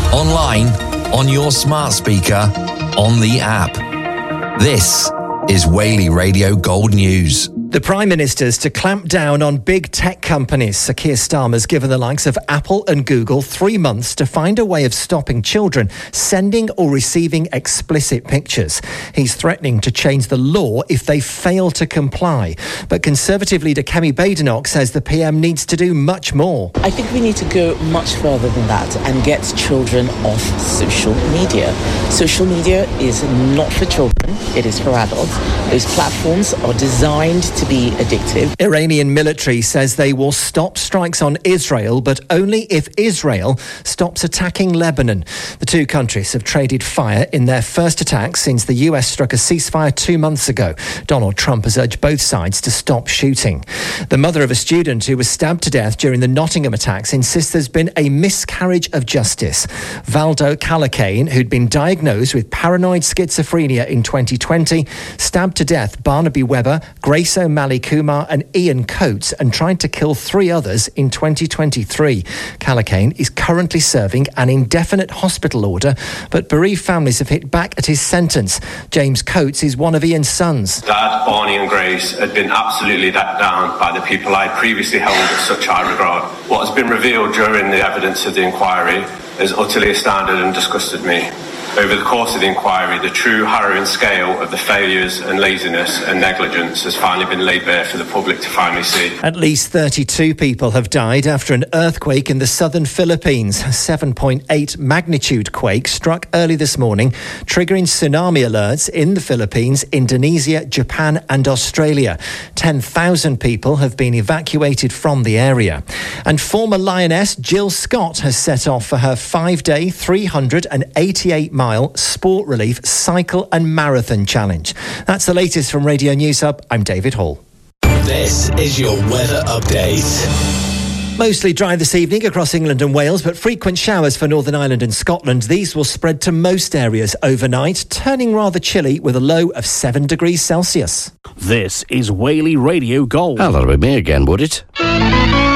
online, on your smart speaker, on the app. This is Whaley Radio Gold News. The Prime Minister's to clamp down on big tech companies. Sir Keir Starmer's given the likes of Apple and Google 3 months to find a way of stopping children sending or receiving explicit pictures. He's threatening to change the law if they fail to comply. But Conservative leader Kemi Badenoch says the PM needs to do much more. I think we need to go much further than that and get children off social media. Social media is not for children, it is for adults. Those platforms are designed to be addictive. Iranian military says they will stop strikes on Israel, but only if Israel stops attacking Lebanon. The two countries have traded fire in their first attack since the US struck a ceasefire 2 months ago. Donald Trump has urged both sides to stop shooting. The mother of a student who was stabbed to death during the Nottingham attacks insists there's been a miscarriage of justice. Valdo Calacane, who'd been diagnosed with paranoid schizophrenia in 2020, stabbed to death Barnaby Webber, Grace O'Malley Kumar and Ian Coates and tried to kill 3 others in 2023. Calacane is currently serving an indefinite hospital order, but bereaved families have hit back at his sentence. James Coates is one of Ian's sons. Dad, Barney and Grace had been absolutely let down by the people I previously held in such high regard. What has been revealed during the evidence of the inquiry has utterly astounded and disgusted me. Over the course of the inquiry, the true harrowing scale of the failures and laziness and negligence has finally been laid bare for the public to finally see. At least 32 people have died after an earthquake in the southern Philippines. A 7.8 magnitude quake struck early this morning, triggering tsunami alerts in the Philippines, Indonesia, Japan and Australia. 10,000 people have been evacuated from the area. And former Lioness Jill Scott has set off for her 5-day, 388-mile Sport Relief Cycle and Marathon Challenge. That's the latest from Radio News Hub. I'm David Hall. This is your weather update. Mostly dry this evening across England and Wales, but frequent showers for Northern Ireland and Scotland. These will spread to most areas overnight, turning rather chilly with a low of 7 degrees Celsius. This is Whaley Radio Gold. Well, that'll be me again, would it?